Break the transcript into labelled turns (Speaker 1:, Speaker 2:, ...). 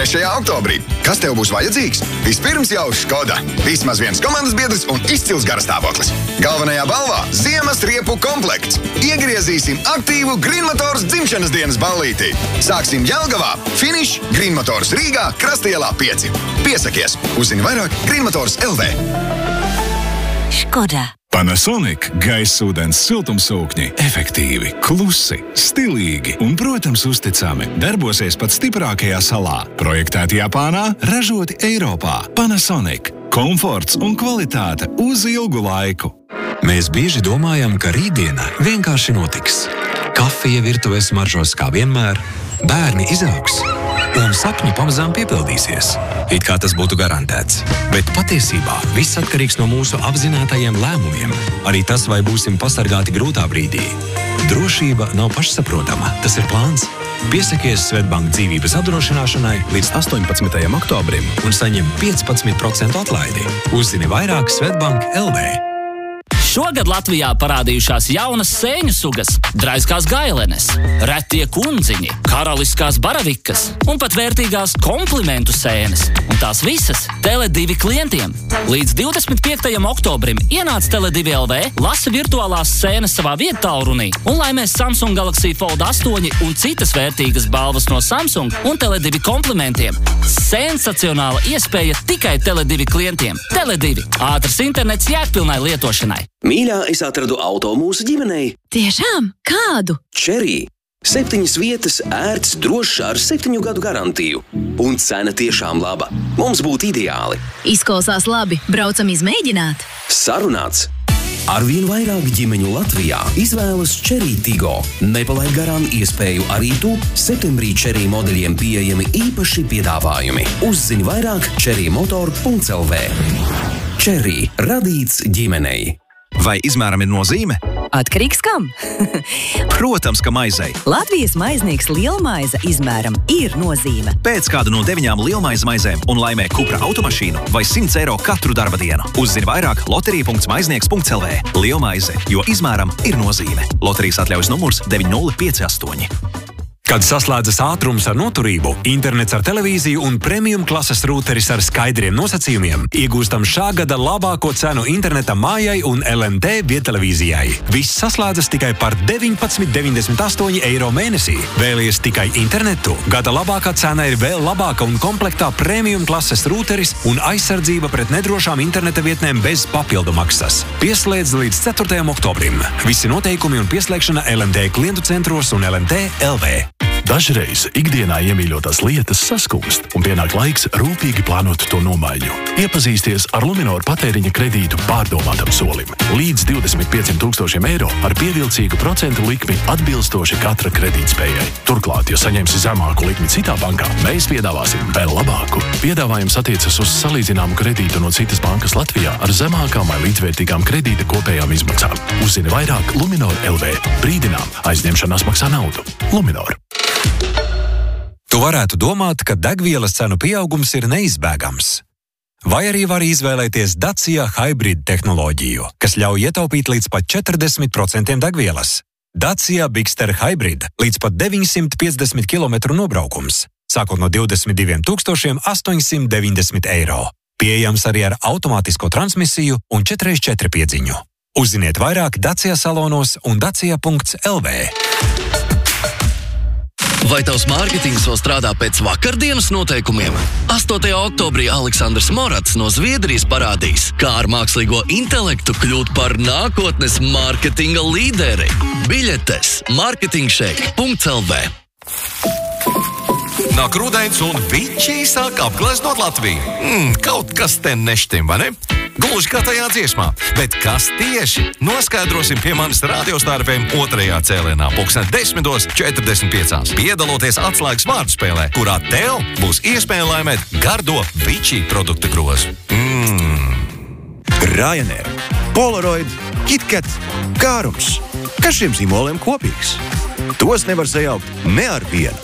Speaker 1: 3. oktobrī. Kas tev būs vajadzīgs? Vispirms jau Škoda. Vismaz viens komandas biedrs un izcils garastāvoklis. Galvenajā balvā ziemas riepu komplekts. Iegriezīsim aktīvu Green Motors dzimšanas dienas ballītī. Sāksim Jelgavā, finiš Green Motors Rīgā, Krastielā 5. Piesakies! Uzzini vairāk Green Motors LV.
Speaker 2: Škoda.
Speaker 3: Panasonic gaisūdens siltumsūkņi efektīvi, klusi, stilīgi un, protams, uzticami darbosies pat stiprākajā salā. Projektēti Japānā, ražoti Eiropā. Panasonic. Komforts un kvalitāte uz ilgu laiku.
Speaker 4: Mēs bieži domājam, ka rītdiena vienkārši notiks. Kafija virtuves smaržos kā vienmēr, bērni izaugs un sapņi pamazām piepildīsies. It kā tas būtu garantēts. Bet patiesībā viss atkarīgs no mūsu apzinātajiem lēmumiem. Arī tas, vai būsim pasargāti grūtā brīdī. Drošība nav pašsaprotama, tas ir plāns. Piesakies Svetbank dzīvības apdrošināšanai līdz 18. oktobrim un saņem 15% atlaidi. Uzzini vairāk Svetbank LV.
Speaker 5: Šogad Latvijā parādījušās jaunas sēņu sugas, draizkās gailenes, retie kundziņi, karaliskās baravikas un pat vērtīgās komplimentu sēnes. Un tās visas Tele2 klientiem. Līdz 25. oktobrim ienāc Tele2 LV, lasi virtuālās sēnes savā viedtālrunī un laimēs Samsung Galaxy Fold 8 un citas vērtīgas balvas no Samsung un Tele2 komplimentiem. Sensacionāla iespēja tikai Tele2 klientiem. Tele2 – ātrs internets jēgpilnai lietošanai.
Speaker 6: Mīļā, es atradu auto mūsu ģimenei.
Speaker 2: Tiešām? Kādu?
Speaker 6: Cherry. 7 vietas, ērts, drošs ar 7 gadu garantiju. Un cena tiešām laba. Mums būtu ideāli.
Speaker 2: Izklausās labi. Braucam izmēģināt.
Speaker 6: Sarunāts. Arvien vairāk ģimeņu Latvijā izvēlas Cherry Tiggo. Nepalaid garām iespēju arī tu. Septembrī Cherry modeļiem pieejami īpaši piedāvājumi. Uzzini vairāk cherrymotor.lv. Cherry radīts ģimenei.
Speaker 7: Vai izmēram ir nozīme?
Speaker 2: Atkarīgs kam?
Speaker 7: Protams, ka maizei.
Speaker 2: Latvijas maiznieks lielmaize izmēram ir nozīme.
Speaker 7: Pēc kādu no 9 lielmaize maizēm un laimē Cupra automašīnu vai 100 eiro katru darba dienu. Uzzini vairāk loterija.maiznieks.lv. Lielmaize, jo izmēram ir nozīme. Loterijas atļaujas numurs 9058.
Speaker 4: Kad saslēdzas ātrums ar noturību, internets ar televīziju un premium klases rūteris ar skaidriem nosacījumiem, iegūstam šā gada labāko cenu interneta mājai un LMT viedtelevīzijai. Viss saslēdzas tikai par 19,98 eiro mēnesī. Vēlies tikai internetu? Gada labākā cena ir vēl labāka un komplektā premium klases rūteris un aizsardzība pret nedrošām interneta vietnēm bez papildu maksas. Pieslēdz līdz 4. oktobrim. Visi noteikumi un pieslēgšana LMT klientu centros un LMT LV.
Speaker 8: Dažreiz ikdienā iemīļotās lietas saskumst un pienāk laiks rūpīgi plānot to nomaiņu. Iepazīsties ar Luminor patēriņa kredītu pārdomātam solim. Līdz 25,000 eiro ar pievilcīgu procentu likmi atbilstoši katra kredītspējai. Turklāt, ja saņemsi zemāku likmi citā bankā, mēs piedāvāsim vēl labāku. Piedāvājums attiecas uz salīdzināmu kredītu no citas bankas Latvijā ar zemākām vai līdzvērtīgām kredīta kopējām izmaksām. Uzzini vairāk Luminor LV. Brīdinām, aizņemšanās maksā naudu. Luminor.
Speaker 4: Tu varētu domāt, ka degvielas cenu pieaugums ir neizbēgams. Vai arī var izvēlēties Dacia Hybrid tehnoloģiju, kas ļauj ietaupīt līdz pat 40% degvielas. Dacia Bigster Hybrid līdz pat 950 km nobraukums, sākot no 22 890 eiro. Pieejams arī ar automātisko transmisiju un 4x4 piedziņu. Uzziniet vairāk Dacia salonos un dacia.lv.
Speaker 9: Vai tavs mārketings vēl strādā pēc vakardienas noteikumiem? 8. oktobrī Aleksandrs Morats no Zviedrijas parādīs, kā ar mākslīgo intelektu kļūt par nākotnes mārketinga līderi. Biļetes marketingshake.lv.
Speaker 10: Nāk rudens un biķī sāk apgleznot Latviju. Kaut kas te neštim, vai ne? Gluži kā tajā dziesmā. Bet kas tieši? Noskaidrosim pie manis radiostarpiem 2. cēlienā 10:45. Piedaloties atslēgas vārdu spēlē, kurā tev būs iespēja laimēt gardo biķī produktu grozu.
Speaker 11: Ryanair, Polaroid, KitKat, Kārums. Kas šiem zīmoliem kopīgs? Tos nevar sajaukt ne ar vienu.